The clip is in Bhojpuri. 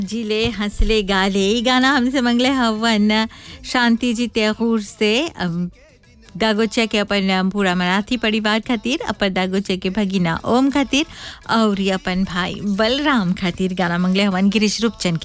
जिले हंसले गाले ई गाना हमसे मंगले हवन शांति जी तैगूर से दागोचे के अपन पूरा मराठी परिवार खातिर अपन दागोचे के भगिना ओम खातिर और अपन भाई बलराम खातिर गाना मंगले हवन गिरीश रूपचंद